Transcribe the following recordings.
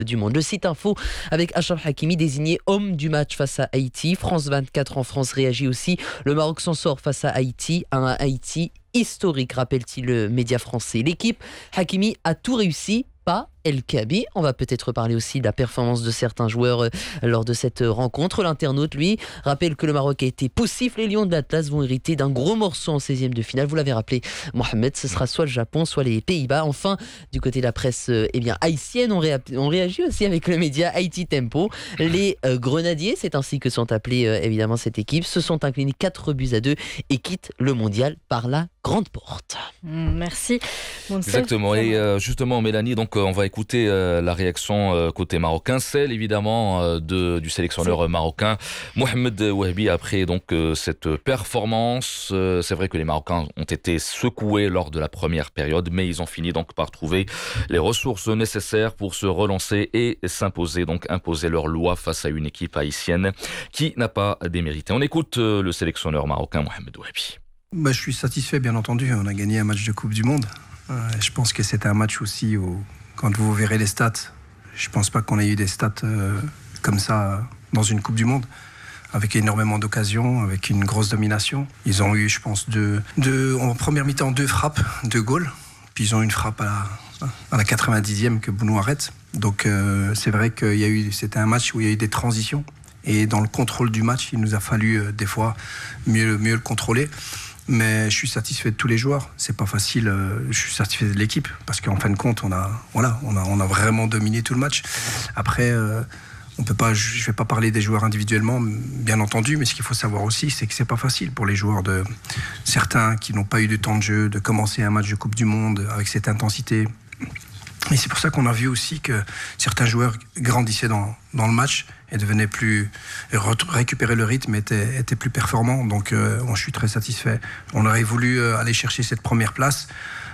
du monde. Le site info avec Achraf Hakimi désigné homme du match face à Haïti. France 24 en France réagit aussi. Le Maroc s'en sort face à Haïti. Un Haïti historique, rappelle-t-il le média français. L'équipe Hakimi a tout réussi. Pas El Kabi. On va peut-être parler aussi de la performance de certains joueurs lors de cette rencontre. L'internaute, lui, rappelle que le Maroc a été poussif. Les Lions de l'Atlas vont hériter d'un gros morceau en 16e de finale. Vous l'avez rappelé, Mohamed, ce sera soit le Japon, soit les Pays-Bas. Enfin, du côté de la presse haïtienne, on réagit aussi avec le média Haïti Tempo. Les Grenadiers, c'est ainsi que sont appelés évidemment cette équipe, se sont inclinés 4-2 et quittent le mondial par la grande porte. Merci. Exactement. Et justement, Mélanie, donc on va écouter la réaction côté marocain, celle évidemment du sélectionneur marocain Mohamed Wahbi après donc cette performance. C'est vrai que les Marocains ont été secoués lors de la première période, mais ils ont fini donc par trouver les ressources nécessaires pour se relancer et s'imposer, donc imposer leur loi face à une équipe haïtienne qui n'a pas démérité. On écoute le sélectionneur marocain Mohamed Wahbi. Je suis satisfait, bien entendu. On a gagné un match de Coupe du Monde. Je pense que c'était un match aussi où, quand vous verrez les stats, je ne pense pas qu'on ait eu des stats comme ça dans une Coupe du Monde, avec énormément d'occasions, avec une grosse domination. Ils ont eu, je pense, en première mi-temps, 2 frappes, 2 goals. Puis ils ont eu une frappe à la 90e que Bounou arrête. Donc c'est vrai que c'était un match où il y a eu des transitions. Et dans le contrôle du match, il nous a fallu des fois mieux le contrôler. Mais je suis satisfait de tous les joueurs. C'est pas facile. Je suis satisfait de l'équipe parce qu'en fin de compte, on a vraiment dominé tout le match. Après, je vais pas parler des joueurs individuellement, bien entendu, mais ce qu'il faut savoir aussi, c'est que c'est pas facile pour les joueurs certains qui n'ont pas eu de temps de jeu, de commencer un match de Coupe du Monde avec cette intensité. Et c'est pour ça qu'on a vu aussi que certains joueurs grandissaient dans le match et devenaient récupérer le rythme, étaient plus performants. Donc je suis très satisfait. On aurait voulu aller chercher cette première place.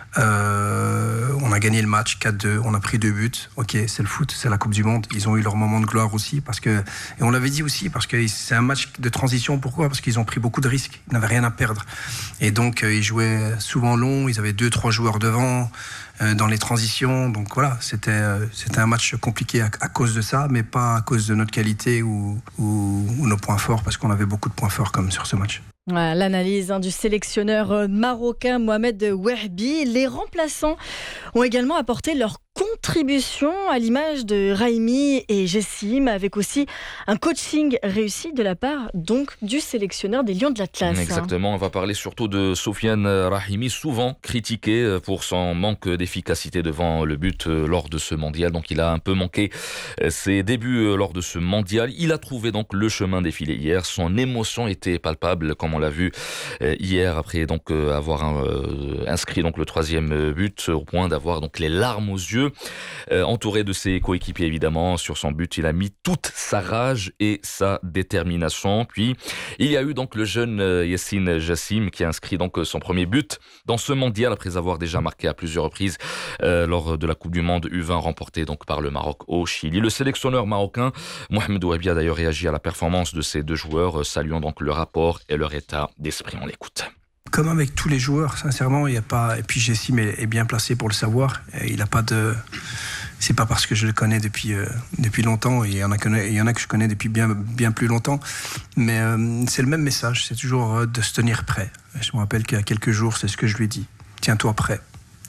On a gagné le match 4-2, on a pris 2 buts. Ok, c'est le foot, c'est la Coupe du Monde. Ils ont eu leur moment de gloire aussi et on l'avait dit aussi parce que c'est un match de transition. Pourquoi ? Parce qu'ils ont pris beaucoup de risques, ils n'avaient rien à perdre. Et donc ils jouaient souvent long, ils avaient 2-3 joueurs devant dans les transitions. Donc voilà, c'était un match compliqué à cause de ça, mais pas à cause de notre qualité ou nos points forts, parce qu'on avait beaucoup de points forts comme sur ce match. L'analyse du sélectionneur marocain Mohamed Wahbi. Les remplaçants ont également apporté leur contribution à l'image de Raimi et Jessim, avec aussi un coaching réussi de la part donc du sélectionneur des Lions de l'Atlas. Exactement, on va parler surtout de Soufiane Rahimi, souvent critiqué pour son manque d'efficacité devant le but lors de ce mondial. Donc il a un peu manqué ses débuts lors de ce mondial. Il a trouvé donc le chemin défilé hier. Son émotion était palpable, comme on l'a vu hier, après donc avoir inscrit donc le 3e but, au point d'avoir donc les larmes aux yeux. Entouré de ses coéquipiers évidemment, sur son but, il a mis toute sa rage et sa détermination. Puis il y a eu donc le jeune Yassine Jassim qui a inscrit donc son premier but dans ce mondial après avoir déjà marqué à plusieurs reprises lors de la Coupe du Monde U20 remportée donc par le Maroc au Chili. Le sélectionneur marocain Mohamed Wahbi a d'ailleurs réagi à la performance de ces 2 joueurs, saluant donc le rapport et leur état d'esprit. On l'écoute. Comme avec tous les joueurs, sincèrement, il y a pas. Et puis Jessim est bien placé pour le savoir. Il a pas de. C'est pas parce que je le connais depuis longtemps. Il y en a que je connais depuis bien plus longtemps. Mais c'est le même message. C'est toujours de se tenir prêt. Je me rappelle qu'il y a quelques jours, c'est ce que je lui ai dit. Tiens-toi prêt.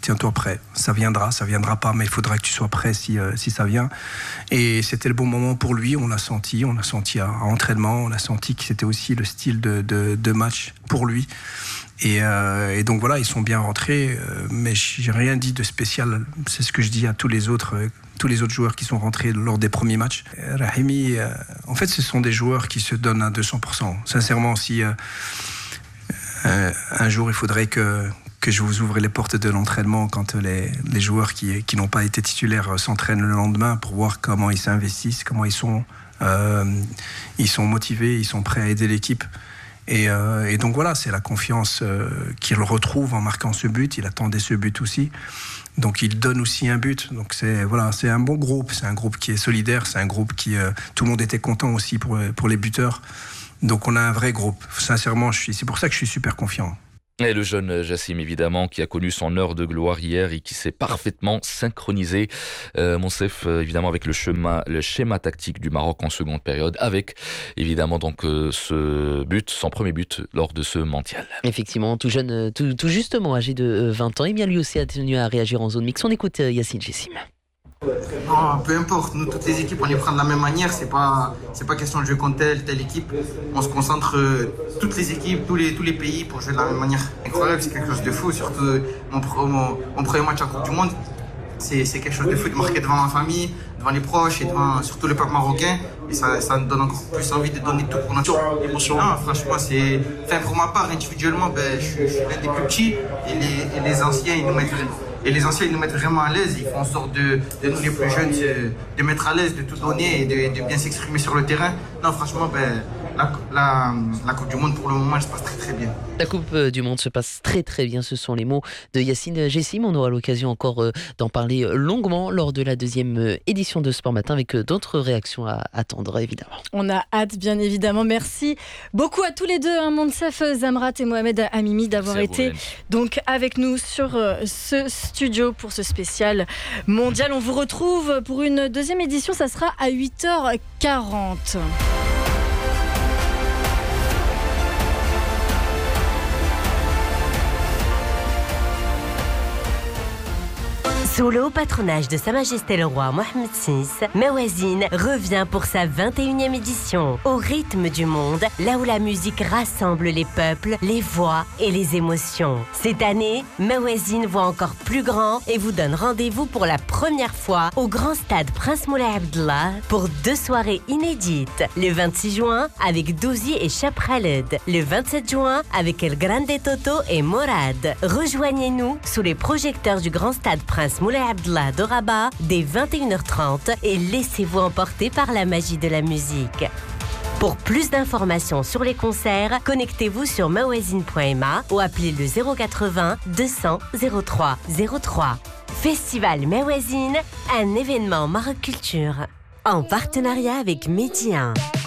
Ça viendra pas, mais il faudra que tu sois prêt si ça vient. Et c'était le bon moment pour lui, on l'a senti à entraînement, on a senti que c'était aussi le style de match pour lui. Et donc voilà, ils sont bien rentrés, mais j'ai rien dit de spécial. C'est ce que je dis à tous les autres joueurs qui sont rentrés lors des premiers matchs. Rahimi, en fait, ce sont des joueurs qui se donnent à 200%. Sincèrement, si un jour il faudrait que je vous ouvre les portes de l'entraînement quand les joueurs qui n'ont pas été titulaires s'entraînent le lendemain pour voir comment ils s'investissent, comment ils sont motivés, ils sont prêts à aider l'équipe. Et donc voilà, c'est la confiance qu'il retrouve en marquant ce but. Il attendait ce but aussi. Donc il donne aussi un but. Donc c'est un bon groupe. C'est un groupe qui est solidaire. C'est un groupe qui... tout le monde était content aussi pour les buteurs. Donc on a un vrai groupe. Sincèrement, c'est pour ça que je suis super confiant. Et le jeune Jassim, évidemment, qui a connu son heure de gloire hier et qui s'est parfaitement synchronisé, Monsef, évidemment, avec le schéma tactique du Maroc en seconde période, avec, évidemment, donc son premier but lors de ce mondial. Effectivement, tout jeune, tout justement âgé de 20 ans, et bien lui aussi a tenu à réagir en zone mixte. On écoute Yacine Jessim. Non, peu importe, nous toutes les équipes on les prend de la même manière, c'est pas question de jouer contre telle équipe, on se concentre toutes les équipes, tous les pays pour jouer de la même manière. Incroyable, c'est quelque chose de fou, surtout mon premier match en Coupe du Monde, c'est quelque chose de fou de marquer devant ma famille, devant les proches et devant surtout le peuple marocain, et ça me donne encore plus envie de donner tout pour notre émotion. Non, franchement, pour ma part individuellement, je suis l'un des plus petits et les anciens ils nous mettent vraiment à l'aise. Ils font en sorte de nous les plus jeunes de mettre à l'aise, de tout donner et de bien s'exprimer sur le terrain. Non, franchement, la Coupe du Monde pour le moment, elle se passe très très bien. La Coupe du Monde se passe très très bien. Ce sont les mots de Yacine Jessim. On aura l'occasion encore d'en parler longuement lors de la deuxième édition de Sport Matin avec d'autres réactions à attendre évidemment. On a hâte bien évidemment. Merci beaucoup à tous les deux, Monsef Zamrat et Mohamed Amimi d'avoir été donc avec nous sur ce studio pour ce spécial mondial. On vous retrouve pour une deuxième édition, ça sera à 8h40. Sous le haut patronage de Sa Majesté le Roi Mohammed VI, Mawazine revient pour sa 21e édition. Au rythme du monde, là où la musique rassemble les peuples, les voix et les émotions. Cette année, Mawazine voit encore plus grand et vous donne rendez-vous pour la première fois au grand stade Prince Moulay Abdellah pour 2 soirées inédites. Le 26 juin avec Douzi et Chap Khaled. Le 27 juin avec El Grande Toto et Morad. Rejoignez-nous sous les projecteurs du grand stade Prince Moulay Abdellah de Rabat dès 21h30 et laissez-vous emporter par la magie de la musique. Pour plus d'informations sur les concerts, connectez-vous sur mawazine.ma ou appelez le 080 200 03 03. Festival Mawazine, un événement Maroc Culture. En partenariat avec Média 1.